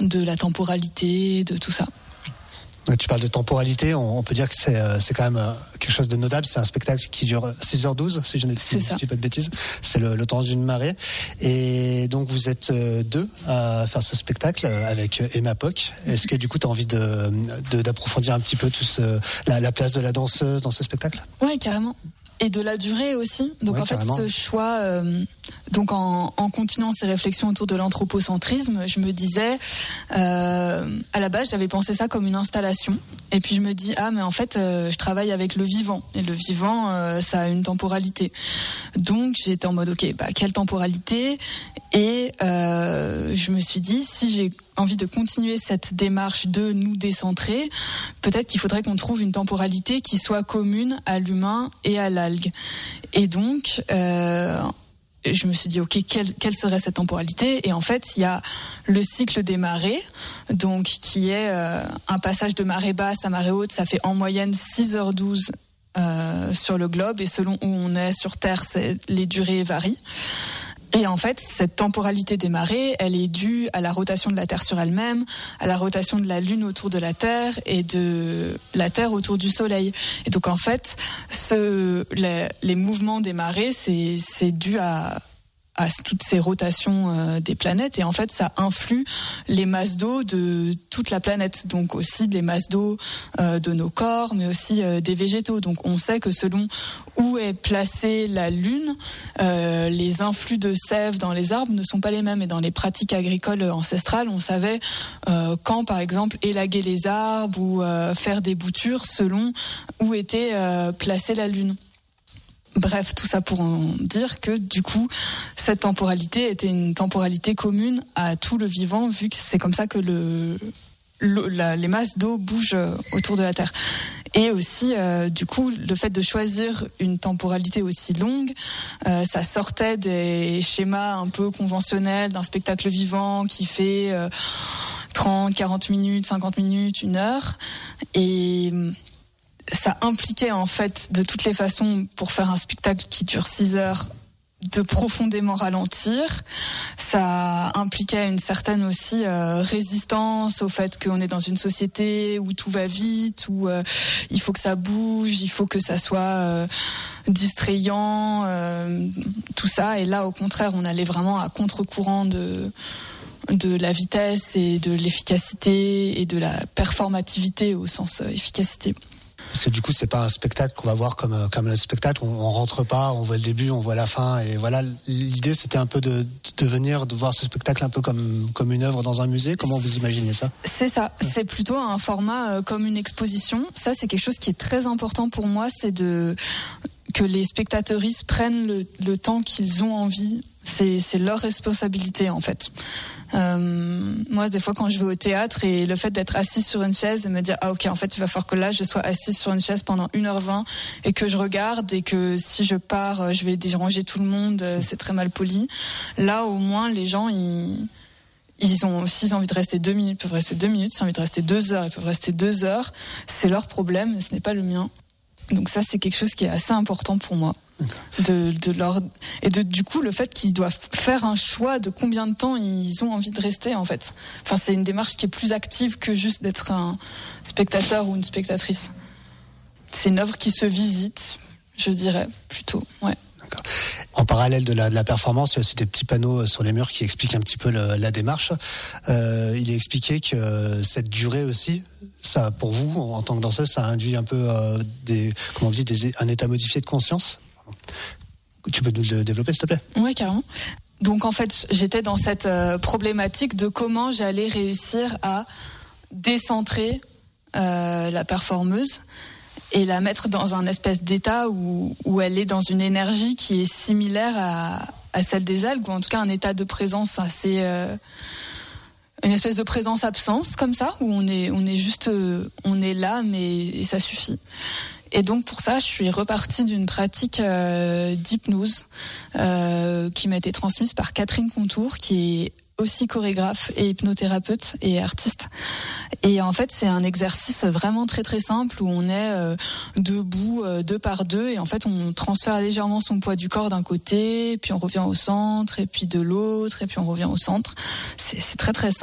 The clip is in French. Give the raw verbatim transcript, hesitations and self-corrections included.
de la temporalité, de tout ça. Tu parles de temporalité, on peut dire que c'est, c'est quand même quelque chose de notable. C'est un spectacle qui dure six heures douze, si je ne dis pas de bêtises. C'est le, le temps d'une marée. Et donc vous êtes deux à faire ce spectacle avec Emma Poc. Est-ce que du coup tu as envie de, de, d'approfondir un petit peu tout ce, la, la place de la danseuse dans ce spectacle ? Oui, carrément. Et de la durée aussi. Donc ouais, en fait, carrément. Ce choix, euh, donc en, en continuant ces réflexions autour de l'anthropocentrisme, je me disais, euh, à la base, j'avais pensé ça comme une installation. Et puis je me dis, ah mais en fait, euh, je travaille avec le vivant. Et le vivant, euh, ça a une temporalité. Donc j'étais en mode, ok, bah quelle temporalité ? Et euh, je me suis dit, si j'ai envie de continuer cette démarche de nous décentrer, peut-être qu'il faudrait qu'on trouve une temporalité qui soit commune à l'humain et à l'algue. Et donc, euh, je me suis dit, ok, quelle, quelle serait cette temporalité ? Et en fait, il y a le cycle des marées, donc qui est euh, un passage de marée basse à marée haute. Ça fait en moyenne six heures douze euh, sur le globe, et selon où on est sur Terre, c'est, les durées varient. Et en fait, cette temporalité des marées, elle est due à la rotation de la Terre sur elle-même, à la rotation de la Lune autour de la Terre et de la Terre autour du Soleil. Et donc en fait, ce, les, les mouvements des marées, c'est, c'est dû à, à toutes ces rotations euh, des planètes. Et en fait, ça influe les masses d'eau de toute la planète. Donc aussi les masses d'eau euh, de nos corps, mais aussi euh, des végétaux. Donc on sait que selon où est placée la Lune, euh, les influx de sève dans les arbres ne sont pas les mêmes. Et dans les pratiques agricoles ancestrales, on savait euh, quand, par exemple, élaguer les arbres ou euh, faire des boutures selon où était euh, placée la Lune. Bref, tout ça pour en dire que du coup, cette temporalité était une temporalité commune à tout le vivant, vu que c'est comme ça que le, le la, les masses d'eau bougent autour de la Terre. Et aussi, euh, du coup, le fait de choisir une temporalité aussi longue, euh, ça sortait des schémas un peu conventionnels d'un spectacle vivant qui fait euh, trente, quarante minutes, cinquante minutes, une heure. Et ça impliquait en fait de toutes les façons, pour faire un spectacle qui dure six heures, de profondément ralentir. Ça impliquait une certaine aussi euh, résistance au fait qu'on est dans une société où tout va vite, où euh, il faut que ça bouge, il faut que ça soit euh, distrayant, euh, tout ça. Et là, au contraire, on allait vraiment à contre-courant de de la vitesse et de l'efficacité et de la performativité au sens euh, efficacité. Parce que du coup, c'est pas un spectacle qu'on va voir comme comme le spectacle. On, on rentre pas, on voit le début, on voit la fin, et voilà. L'idée, c'était un peu de, de venir, de voir ce spectacle un peu comme comme une œuvre dans un musée. Comment vous imaginez ça ? C'est ça. C'est plutôt un format euh, comme une exposition. Ça, c'est quelque chose qui est très important pour moi. C'est de que les spectateuristes prennent le, le temps qu'ils ont envie. C'est, c'est leur responsabilité en fait. Euh, moi, des fois, quand je vais au théâtre et le fait d'être assise sur une chaise et me dire ah ok, en fait, il va falloir que là, je sois assise sur une chaise pendant une heure vingt et que je regarde et que si je pars, je vais déranger tout le monde. C'est très mal poli. Là, au moins, les gens ils Ils ont, s'ils ont envie de rester deux minutes, ils peuvent rester deux minutes. S'ils ont envie de rester deux heures, ils peuvent rester deux heures. C'est leur problème, ce n'est pas le mien. Donc ça, c'est quelque chose qui est assez important pour moi. De, de leur, et de, du coup, le fait qu'ils doivent faire un choix de combien de temps ils ont envie de rester, en fait. Enfin, c'est une démarche qui est plus active que juste d'être un spectateur ou une spectatrice. C'est une œuvre qui se visite, je dirais, plutôt, ouais. D'accord. En parallèle de la, de la performance, il y a aussi des petits panneaux sur les murs qui expliquent un petit peu le, la démarche. Euh, il est expliqué que cette durée aussi, ça, pour vous, en tant que danseuse, ça induit un peu euh, des, comment on dit, des, un état modifié de conscience. Tu peux nous le développer, s'il te plaît ? Oui, carrément. Donc en fait, j'étais dans cette euh, problématique de comment j'allais réussir à décentrer euh, la performeuse et la mettre dans un espèce d'état où, où elle est dans une énergie qui est similaire à, à celle des algues, ou en tout cas un état de présence assez... Euh, une espèce de présence-absence, comme ça, où on est, on est juste... Euh, on est là, mais et ça suffit. Et donc pour ça, je suis repartie d'une pratique euh, d'hypnose euh, qui m'a été transmise par Catherine Contour, qui est aussi chorégraphe et hypnothérapeute et artiste. Et en fait, c'est un exercice vraiment très très simple où on est euh, debout euh, deux par deux et en fait, on transfère légèrement son poids du corps d'un côté, puis on revient au centre, et puis de l'autre, et puis on revient au centre. C'est, c'est très très simple.